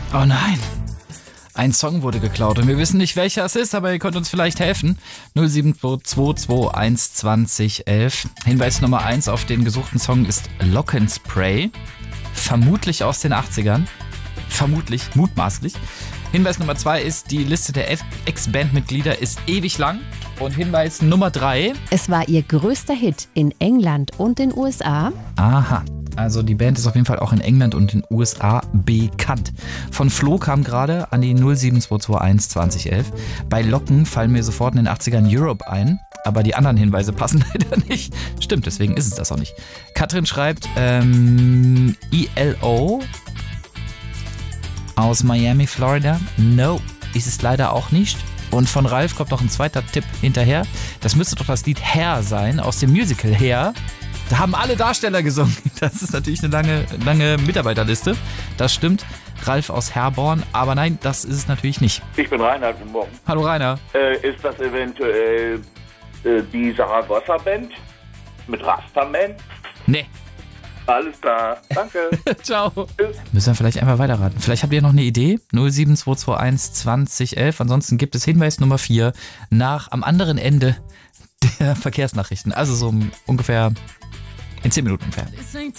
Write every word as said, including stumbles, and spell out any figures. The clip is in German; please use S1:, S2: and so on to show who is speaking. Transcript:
S1: Oh nein. Ein Song wurde geklaut und wir wissen nicht, welcher es ist, aber ihr könnt uns vielleicht helfen. null sieben zwei zwei eins zwanzig elf. Hinweis Nummer eins auf den gesuchten Song ist Lockenspray. Vermutlich aus den achtzigern. Vermutlich, mutmaßlich. Hinweis Nummer zwei ist, die Liste der Ex-Bandmitglieder ist ewig lang. Und Hinweis Nummer drei.
S2: Es war ihr größter Hit in England und den U S A.
S1: Aha, also die Band ist auf jeden Fall auch in England und den U S A bekannt. Von Flo kam gerade an die null sieben zwei zwei eins zwanzig elf. Bei Locken fallen mir sofort in den achtzigern Europe ein, aber die anderen Hinweise passen leider nicht. Stimmt, deswegen ist es das auch nicht. Katrin schreibt ähm, E L O aus Miami, Florida. No, ist es leider auch nicht. Und von Ralf kommt noch ein zweiter Tipp hinterher. Das müsste doch das Lied Hair sein, aus dem Musical Hair. Da haben alle Darsteller gesungen. Das ist natürlich eine lange, lange Mitarbeiterliste. Das stimmt. Ralf aus Herborn. Aber nein, das ist es natürlich nicht.
S3: Ich bin Rainer, guten Morgen.
S1: Hallo Rainer.
S3: Äh, ist das eventuell äh, die Saragossa-Band mit Rastaman?
S1: Nee.
S3: Alles klar, danke.
S1: Ciao. Tschüss. Müssen wir vielleicht einfach weiterraten. Vielleicht habt ihr noch eine Idee? null sieben zwei zwei eins zwanzig elf. Ansonsten gibt es Hinweis Nummer vier nach am anderen Ende der Verkehrsnachrichten. Also so ungefähr in zehn Minuten ungefähr.